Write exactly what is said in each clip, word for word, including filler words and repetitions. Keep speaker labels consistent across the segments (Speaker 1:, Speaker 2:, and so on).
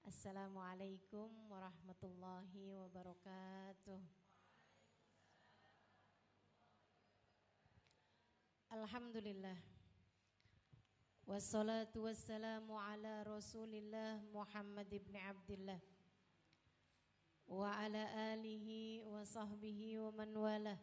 Speaker 1: Assalamualaikum warahmatullahi wabarakatuh. Alhamdulillah. Wassalatu wassalamu ala Rasulillah Muhammad ibn Abdillah wa ala alihi wa sahbihi wa man walah.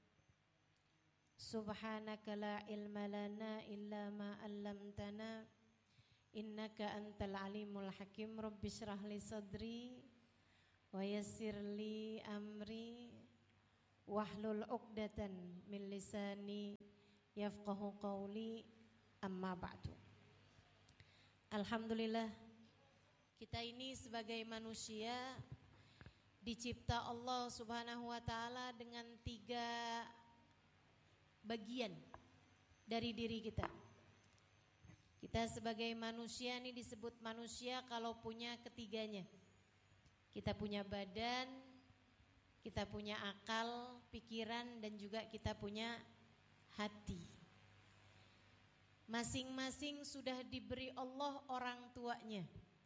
Speaker 1: Subhanaka la ilma lana illa ma 'allamtana innaka antal alimul hakim. Rabbi shrah li sadri wa yassir li amri wahlul 'uqdatan min lisani yafqahu qawli, amma ba'du. Alhamdulillah, kita ini sebagai manusia dicipta Allah Subhanahu wa taala dengan tiga bagian dari diri kita. Kita sebagai manusia ini disebut manusia kalau punya ketiganya. Kita punya badan, kita punya akal, pikiran, dan juga kita punya hati. Masing-masing sudah diberi Allah orang tuanya.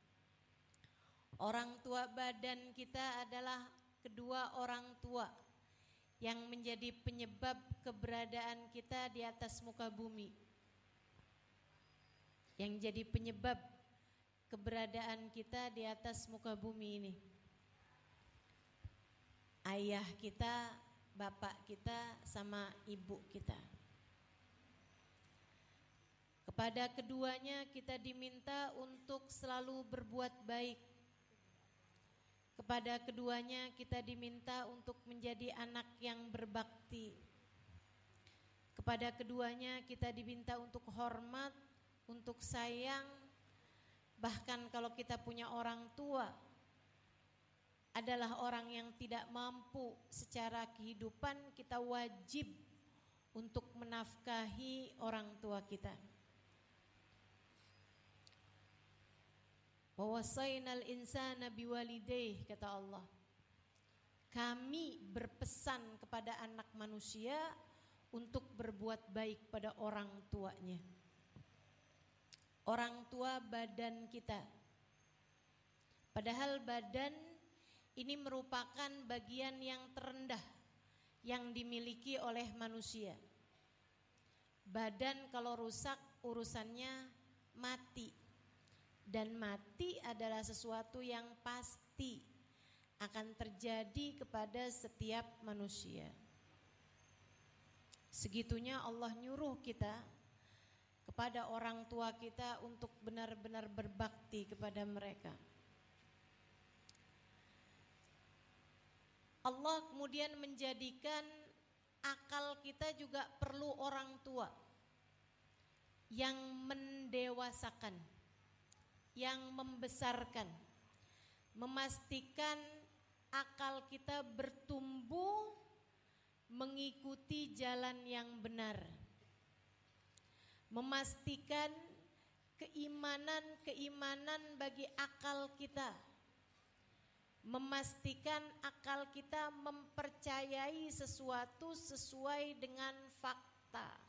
Speaker 1: Orang tua badan kita adalah kedua orang tua yang menjadi penyebab keberadaan kita di atas muka bumi, yang jadi penyebab keberadaan kita di atas muka bumi ini. Ayah kita, bapak kita, sama ibu kita. Kepada keduanya kita diminta untuk selalu berbuat baik. Kepada keduanya kita diminta untuk menjadi anak yang berbakti. Kepada keduanya kita diminta untuk hormat, untuk sayang. Bahkan kalau kita punya orang tua adalah orang yang tidak mampu secara kehidupan, kita wajib untuk menafkahi orang tua kita. Wa wasainal insana biwalidayhi, kata Allah. Kami berpesan kepada anak manusia untuk berbuat baik pada orang tuanya. Orang tua badan kita. Padahal badan ini merupakan bagian yang terendah yang dimiliki oleh manusia. Badan kalau rusak urusannya mati. Dan mati adalah sesuatu yang pasti akan terjadi kepada setiap manusia. Segitunya Allah nyuruh kita kepada orang tua kita untuk benar-benar berbakti kepada mereka. Allah kemudian menjadikan akal kita juga perlu orang tua yang mendewasakan, yang membesarkan, memastikan akal kita bertumbuh mengikuti jalan yang benar, memastikan keimanan-keimanan bagi akal kita, memastikan akal kita mempercayai sesuatu sesuai dengan fakta.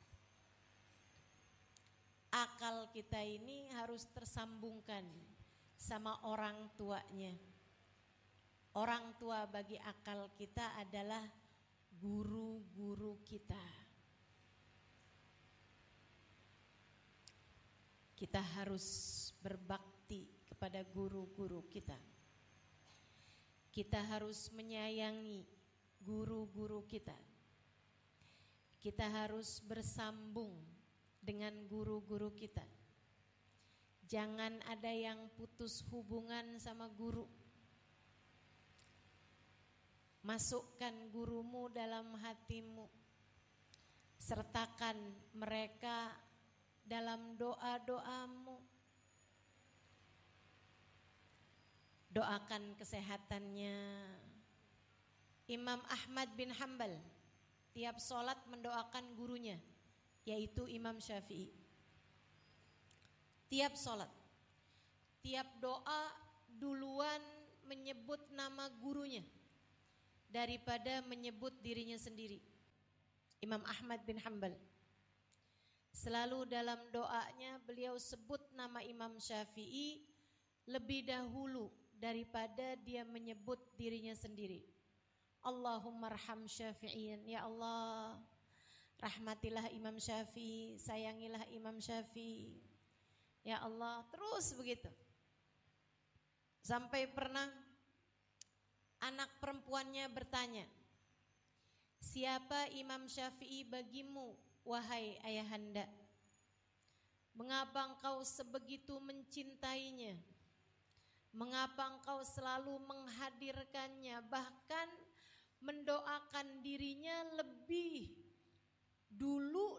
Speaker 1: Akal kita ini harus tersambungkan sama orang tuanya. Orang tua bagi akal kita adalah guru-guru kita. Kita harus berbakti kepada guru-guru kita. Kita harus menyayangi guru-guru kita. Kita harus bersambung dengan guru-guru kita. Jangan ada yang putus hubungan sama guru. Masukkan gurumu dalam hatimu. Sertakan mereka dalam doa-doamu. Doakan kesehatannya. Imam Ahmad bin Hanbal tiap sholat mendoakan gurunya, yaitu Imam Syafi'i. Tiap sholat, tiap doa duluan menyebut nama gurunya daripada menyebut dirinya sendiri. Imam Ahmad bin Hanbal selalu dalam doanya beliau sebut nama Imam Syafi'i lebih dahulu daripada dia menyebut dirinya sendiri. Allahumma arham Syafi'in, ya Allah rahmatilah Imam Syafi'i, sayangilah Imam Syafi'i, ya Allah, terus begitu. Sampai pernah anak perempuannya bertanya, siapa Imam Syafi'i bagimu, wahai ayahanda? Mengapa engkau sebegitu mencintainya? Mengapa engkau selalu menghadirkannya, bahkan mendoakan dirinya lebih dulu